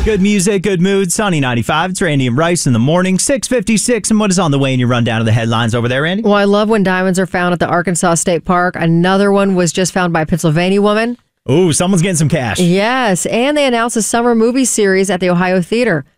Good music, good mood, sunny 95. It's Randy and Bryce in the morning, 6:56. And what is on the way in your rundown of the headlines over there, Randy? Well, I love when diamonds are found at the Arkansas State Park. Another one was just found by a Pennsylvania woman. Ooh, someone's getting some cash. Yes, and they announced a summer movie series at the Ohio Theater.